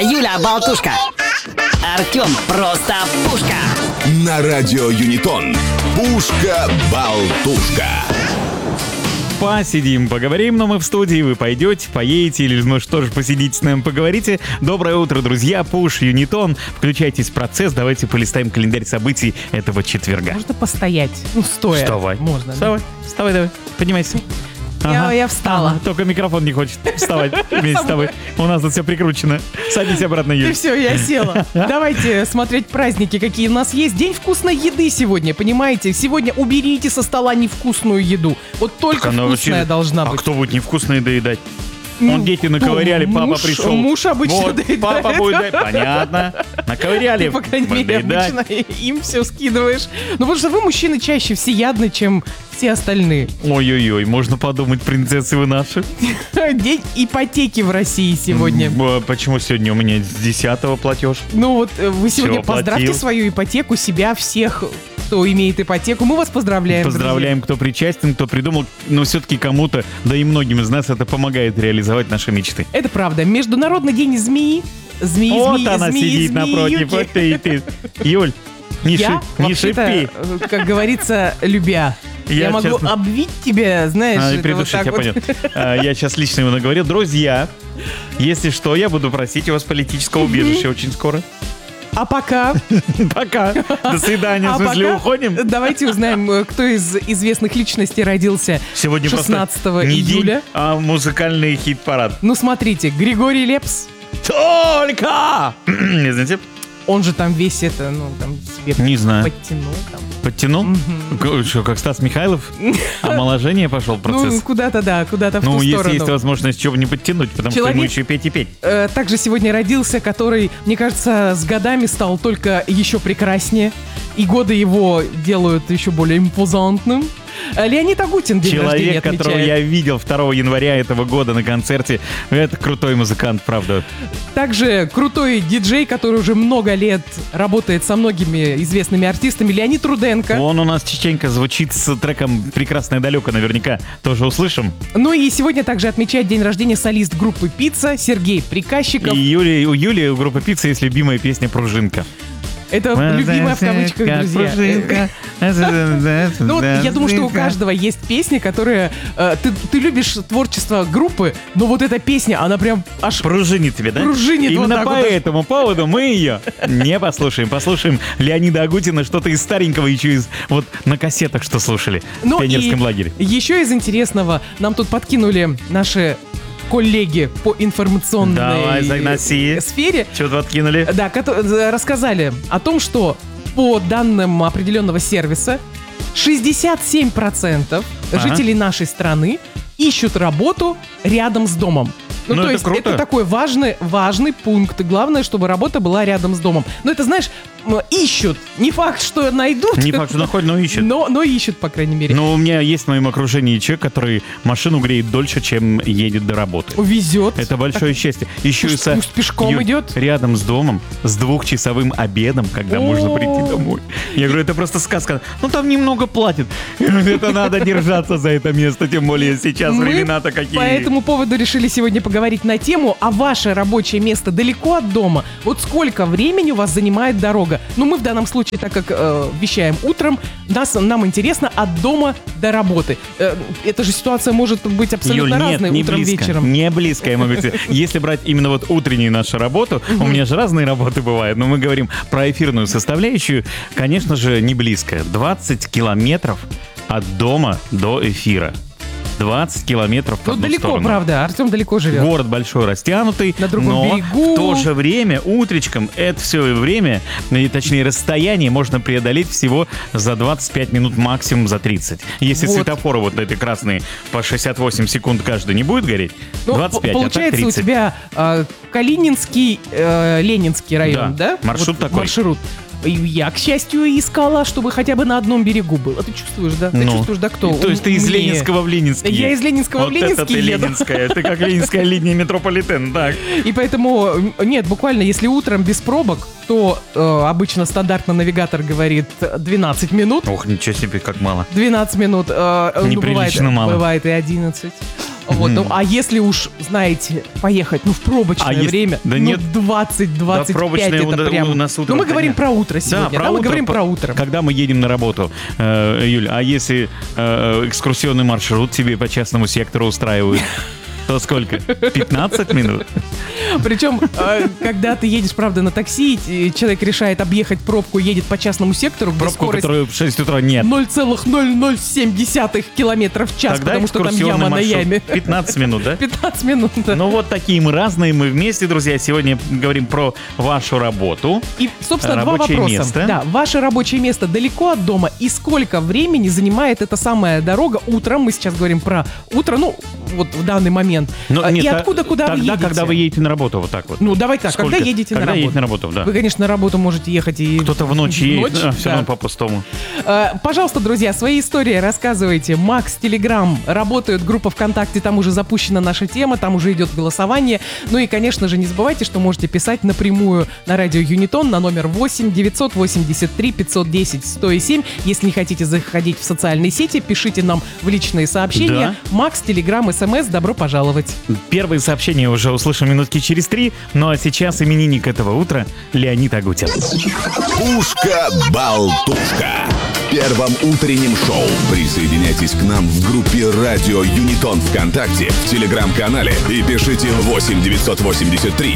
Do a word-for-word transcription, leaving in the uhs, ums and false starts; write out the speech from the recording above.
Юля болтушка. Артем просто пушка. На радио Юнитон. Пушка-болтушка. Посидим, поговорим, но мы в студии, вы пойдете, поедете или, ну что ж, посидите с нами, поговорите. Доброе утро, друзья, Пуш, Юнитон. Включайтесь в процесс, давайте полистаем календарь событий этого четверга. Можно постоять, ну стоя. Вставай. Можно. Вставай, да? вставай, давай, поднимайся. Я, Ага. я встала. Ага. Только микрофон не хочет вставать вместе с тобой. У нас тут все прикручено. Садись обратно, Юль. И все, я села. Давайте смотреть праздники, какие у нас есть. День вкусной еды сегодня, понимаете? Сегодня уберите со стола невкусную еду. Вот только Так она вкусная вообще- должна А быть. кто будет невкусное доедать? Ну, Он дети наковыряли, ну, папа муж- пришел. муж обычно вот, доедает. папа будет доедать. Понятно. Наковыряли. Ты, по крайней мере, доедать. обычно им все скидываешь. Ну, потому что вы, мужчины, чаще всеядны, чем все остальные. Ой-ой-ой, можно подумать, принцессы вы наши. День ипотеки в России сегодня. М, а Почему сегодня у меня с десятого платеж? Ну вот э, вы сегодня Всё, поздравьте платил. свою ипотеку, себя, всех, кто имеет ипотеку. Мы вас поздравляем, Поздравляем, кто причастен, кто придумал. Но все-таки кому-то, да и многим из нас это помогает реализовать наши мечты. друзья. Это правда. Международный день змеи. Змеи, Вот змеи, она змеи, сидит напротив. змеюки. Вот ты и ты. Юль, не, Я, шип- не вообще-то, шипи. э, как говорится, любя. Я, Я, могу честно- обвить тебя, знаешь, А, это придушить, вот так я вот. понял. А, Я сейчас лично его наговорил. Друзья, если что, я буду просить у вас политического убежища очень скоро. А пока... Пока. До свидания. а В смысле, пока уходим? Давайте узнаем, э, кто из известных личностей родился Сегодня просто шестнадцатого не июля. день, а музыкальный хит-парад. Ну, смотрите, Григорий Лепс, Только! Не знаете? он же там весь это, ну, там себе Не знаю. подтянул. Там. Подтянул? К- Что, как Стас Михайлов? Омоложение пошел Ну, процесс? куда-то, да, куда-то в Ну, ту если сторону. есть возможность чего не подтянуть, потому Человек- что ему еще петь и петь. Э, Также сегодня родился, который, мне кажется, с годами стал только еще прекраснее. И годы его делают еще более импозантным. Э, Леонид Агутин день рождения Человек, которого отмечает. я видел второго января этого года на концерте, это крутой музыкант, правда. Также крутой диджей, который уже много лет работает со многими известными артистами, Леонид Руденко. Он у нас частенько звучит с треком «Прекрасное далеко», наверняка тоже услышим. Ну и сегодня также отмечает день рождения солист группы «Пицца» Сергей Приказчиков. И Юлия, у Юлии, у группы «Пицца» есть любимая песня «Пружинка». Это любимая в кавычках, друзья. Ну вот я думаю, что у каждого есть песня, которая... э, ты, ты любишь творчество группы, но вот эта песня, она прям аж... Пружинит тебе, да? Пружинит вот Именно так по вот. этому поводу мы ее не послушаем. Послушаем Леонида Агутина, что-то из старенького, еще из вот на кассетах, что слушали Ну в пионерском и лагере. еще из интересного, нам тут подкинули наши коллеги по информационной Давай, заноси. сфере. Что-то откинули. Да, кото- э, рассказали о том, что по данным определенного сервиса шестьдесят семь процентов Ага. жителей нашей страны ищут работу рядом с домом. Ну, Ну, то это есть круто. это такой важный, важный пункт. Главное, чтобы работа была рядом с домом. Но это, знаешь, м, ищут. Не факт, что найдут. Не факт, что находят, но ищут. Но, но ищут, по крайней мере. Но у меня есть в моем окружении человек, который машину греет дольше, чем едет до работы. Везет. Это большое счастье. Еще и Пусть- со- пусть пешком Юль, идет. рядом с домом, с двухчасовым обедом, когда можно О. прийти домой. Я говорю, это просто сказка. Ну там немного платят. Это надо держаться за это место, тем более сейчас Мы времена-то какие. По этому поводу решили сегодня поговорить на тему, а ваше рабочее место далеко от дома? Вот сколько времени у вас занимает дорога? Ну, мы в данном случае, так как э, вещаем утром, нас, нам интересно от дома до работы. Э, эта же ситуация может быть абсолютно Юль, нет, разной не утром, близко, вечером. не близко, я могу сказать. Если брать именно вот утреннюю нашу работу, у меня же разные работы бывают, но мы говорим про эфирную составляющую, конечно же, не близко. двадцать километров от дома до эфира. двадцать километров в Ну, одну далеко, сторону. правда, Артем далеко живет. Город большой, растянутый, На другом но берегу. в то же время утречком это все время, и, точнее расстояние можно преодолеть всего за двадцать пять минут, максимум за тридцать. Если Вот. светофоры вот эти красные по шестьдесят восемь секунд каждый не будет гореть, Ну, двадцать пять, п- а так получается, у тридцать. тебя э, Калининский, э, Ленинский район, Да, да? маршрут такой. Маршрут. И я, к счастью, искала, чтобы хотя бы на одном берегу был. А ты чувствуешь, да? Ты Ну, чувствуешь, да, кто? То есть ты из умнее? Ленинского в Ленинский. Я из Ленинского вот в Ленинский это ты еду. Ленинская. Ты как Ленинская линия метрополитен. Так. И поэтому, м, нет, буквально, если утром без пробок, то э, обычно стандартно навигатор говорит двенадцать минут. Ох, ничего себе, как мало. двенадцать минут. Э, ну, Неприлично бывает, мало. Бывает и одиннадцать. Вот, ну, а если уж, знаете, поехать, ну, в пробочное А если- время, да ну, нет. двадцать-двадцать пять пробочное это у на- прям... у нас утром, ну, мы говорим конечно. про утро сегодня, да, мы утро, говорим по- про утро. Когда мы едем на работу, э, Юль, а если э, экскурсионный маршрут тебе по частному сектору устраивают, то сколько? пятнадцать минут? Причем, э, когда ты едешь, правда, на такси, и человек решает объехать пробку, едет по частному сектору, где Пробку, скорость которую в шесть утра нет. ноль целых ноль ноль семь десятых километров в час, Тогда потому что там экскурсионный яма на маршрут яме. пятнадцать минут, да? пятнадцать минут, да. Ну вот такие мы разные, мы вместе, друзья. Сегодня говорим про вашу работу. И, собственно, два Рабочее вопроса. место. Да, ваше рабочее место далеко от дома, и сколько времени занимает эта самая дорога утром? Мы сейчас говорим про утро, ну, вот в данный момент. Но А, нет, и та- откуда, куда тогда, вы едете? когда вы едете на работу, вот так вот. Ну, давай так, Сколько? когда едете Когда на работу? едете на работу, да. Вы, конечно, на работу можете ехать и... Кто-то в ночь в едет, ночь, а, все да. равно по-пустому. Э, Пожалуйста, друзья, свои истории рассказывайте. Макс, Телеграм, работает группа ВКонтакте, там уже запущена наша тема, там уже идет голосование. Ну и, конечно же, не забывайте, что можете писать напрямую на радио Юнитон на номер восемь девятьсот восемьдесят три пятьсот десять сто семь. Если не хотите заходить в социальные сети, пишите нам в личные сообщения. Макс, Телеграм, СМС, добро пожаловать. Первые сообщения уже услышим минутки через три, ну а сейчас именинник этого утра Леонид Агутин. Пушка-болтушка. В первом утреннем шоу присоединяйтесь к нам в группе «Радио Юнитон» ВКонтакте, в Телеграм-канале и пишите восемь девятьсот восемьдесят три